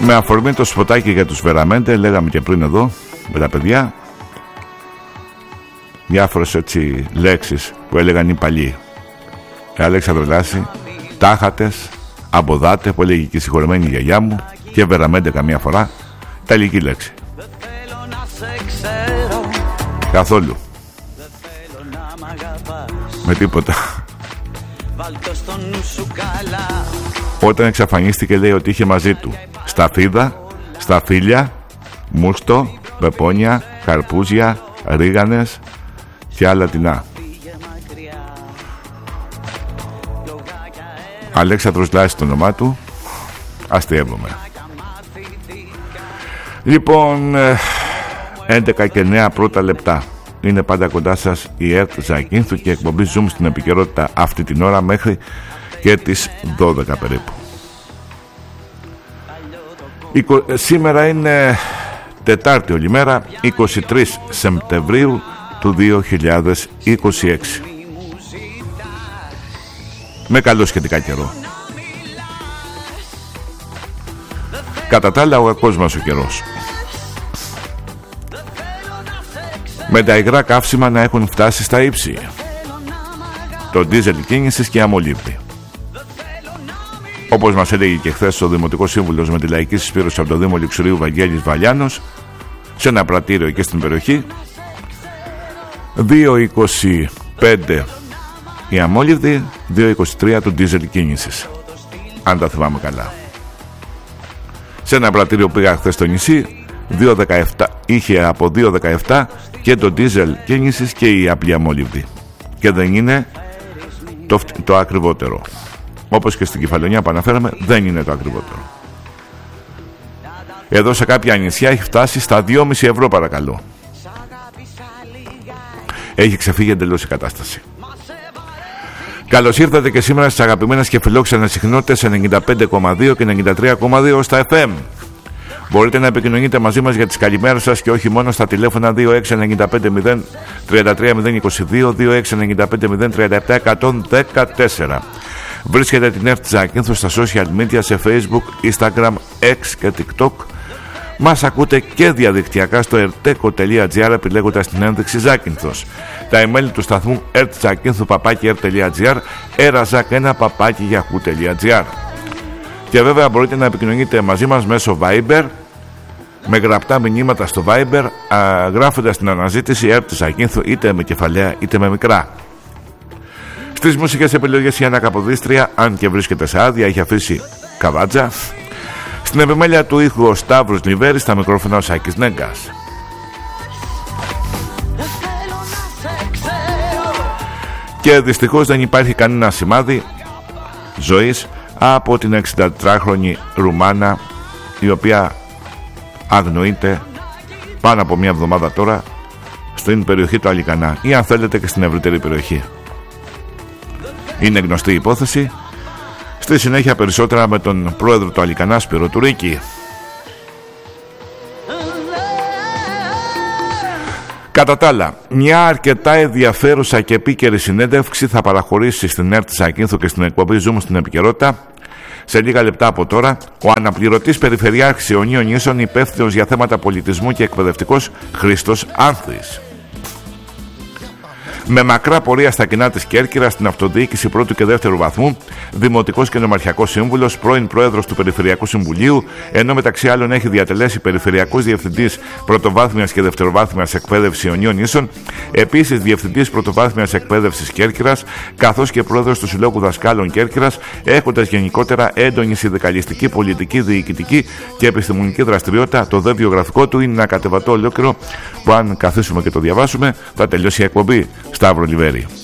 Με αφορμή το σποτάκι για τους Βεραμέντε, λέγαμε και πριν εδώ με τα παιδιά διάφορες έτσι λέξεις που έλεγαν οι παλιοί. Αλέξανδρο Λάση, τάχατες, αμποδάτε που έλεγε και η συγχωρεμένη γιαγιά μου, και Βεραμέντε καμία φορά, ιταλική λέξη. Καθόλου. Με τίποτα. Όταν εξαφανίστηκε λέει ότι είχε μαζί του σταφίδα, σταφύλια, μούστο, πεπόνια, καρπούζια, ρίγανες και άλλα τεινά. Αλέξανδρος Λάσης το όνομά του. Αστείευομαι. Λοιπόν, 11 και 9 πρώτα λεπτά. Είναι πάντα κοντά σας η ΕΡΤ Ζακίνθου και εκπομπή Zoom στην επικαιρότητα αυτή την ώρα μέχρι και τις 12 περίπου. Σήμερα είναι Τετάρτη όλη μέρα, 23 Σεπτεμβρίου του 2026. Με καλό σχετικά καιρό. Κατά τα άλλα ο κόσμος ο καιρός. Με τα υγρά καύσιμα να έχουν φτάσει στα ύψη. Το ντίζελ κίνησης και αμολύβδη. Όπως μας έλεγε και χθες ο Δημοτικός Σύμβουλος με τη Λαϊκή Συσπήρωση από το Δήμο Λιξουρίου Βαγγέλης Βαλιάνος, σε ένα πρατήριο εκεί στην περιοχή, 2,25 η αμόλυβδη, 2,23 του ντίζελ κίνησης, αν τα θυμάμαι καλά. Σε ένα πρατήριο που πήγα χθες στο νησί, 2,17, είχε από 2,17 και το ντίζελ κίνησης και η απλή αμόλυβδη, και δεν είναι το ακριβότερο. Όπως και στην Κεφαλονιά που αναφέραμε, δεν είναι το ακριβότερο. Εδώ σε κάποια νησιά έχει φτάσει στα 2,5 ευρώ παρακαλώ. Έχει ξεφύγει εντελώς η κατάσταση. Καλώς ήρθατε και σήμερα στις αγαπημένες και φιλόξενες συχνότητες 95,2 και 93,2 στα FM. Μπορείτε να επικοινωνείτε μαζί μας για τις καλημέρες σας και όχι μόνο στα τηλέφωνα 2695 033 022, 2695 037 114. Βρίσκεται την ΕΡΤ Ζακίνθου στα social media σε Facebook, Instagram, X και TikTok. Μας ακούτε και διαδικτυακά στο erteco.gr επιλέγοντας την ένδειξη Ζάκυνθος. Τα email του σταθμού ertzakinthu@ert.gr, erazak1@yahoo.gr. Και βέβαια μπορείτε να επικοινωνείτε μαζί μας μέσω Viber, με γραπτά μηνύματα στο Viber, γράφοντας την αναζήτηση ΕΡΤ Ζακίνθου είτε με κεφαλαία είτε με μικρά. Στις μουσικές επιλογές η Άννα Καποδίστρια, αν και βρίσκεται σε άδεια, έχει αφήσει καβάτζα. Στην επιμέλεια του ήχου ο Σταύρος Λιβέρης, στα μικρόφωνα ο Σάκης Νέγκας. Και δυστυχώς δεν υπάρχει κανένα σημάδι ζωής από την 64χρονη Ρουμάνα, η οποία αγνοείται πάνω από μια εβδομάδα τώρα στην περιοχή του Αλικανά, ή αν θέλετε και στην ευρύτερη περιοχή. Είναι γνωστή η υπόθεση. Στη συνέχεια περισσότερα με τον πρόεδρο του Αλικανά, Σπύρο Τουρίκη. Κατά τα άλλα, μια αρκετά ενδιαφέρουσα και επίκαιρη συνέντευξη θα παραχωρήσει στην ΕΡΤ Ζακίνθου και στην εκπομπή Zoom στην επικαιρότητα σε λίγα λεπτά από τώρα ο αναπληρωτής Περιφερειάρχης Ιωνίων Νήσων, υπεύθυνος για θέματα πολιτισμού και εκπαιδευτικός, Χρήστος Άνθης. Με μακρά πορεία στα κοινά της Κέρκυρας, στην αυτοδιοίκηση πρώτου και δεύτερου βαθμού, δημοτικός και νομαρχιακός σύμβουλος, πρώην πρόεδρος του Περιφερειακού Συμβουλίου, ενώ μεταξύ άλλων έχει διατελέσει περιφερειακός διευθυντής πρωτοβάθμιας και δευτεροβάθμιας εκπαίδευσης Ιωνίων Νήσων, επίσης διευθυντής πρωτοβάθμιας εκπαίδευσης Κέρκυρας, καθώς και πρόεδρος του Συλλόγου Δασκάλων Κέρκυρας, έχοντας γενικότερα έντονη συνδικαλιστική, πολιτική, διοικητική και επιστημονική δραστηριότητα. Το δε βιογραφικό του είναι ένα κατεβατό ολόκληρο που, αν καθίσουμε και το διαβάσουμε, θα τελειώσει η εκπομπή. Σταύρο Λιβέρη.